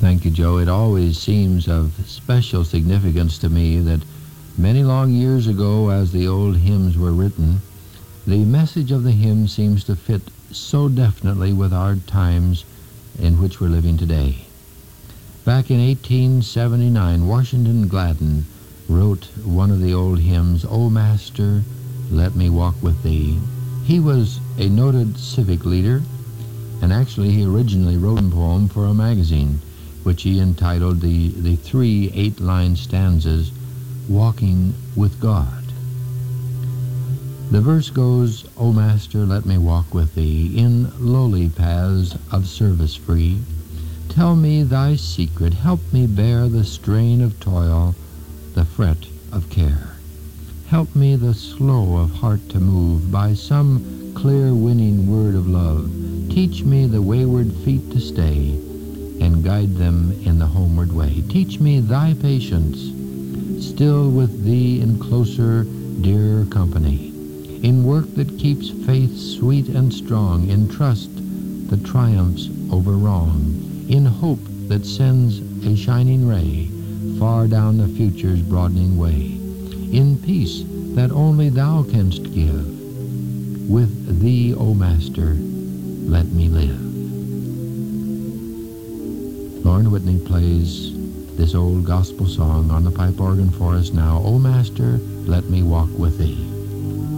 Thank you, Joe. It always seems of special significance to me that many long years ago, as the old hymns were written, the message of the hymn seems to fit so definitely with our times in which we're living today. Back in 1879, Washington Gladden wrote one of the old hymns, "O Master, Let Me Walk With Thee." He was a noted civic leader, and actually he originally wrote a poem for a magazine, which he entitled the 3 8-line stanzas, "Walking with God." The verse goes, "O Master, let me walk with Thee in lowly paths of service free. Tell me Thy secret, help me bear the strain of toil, the fret of care. Help me the slow of heart to move by some clear winning word of love. Teach me the wayward feet to stay and guide them in the homeward way. Teach me Thy patience, still with Thee in closer, dearer company, in work that keeps faith sweet and strong, in trust that triumphs over wrong, in hope that sends a shining ray far down the future's broadening way, in peace that only Thou canst give. With Thee, O Master, let me live." Lauren Whitney plays this old gospel song on the pipe organ for us now, "O Master, let me walk with Thee."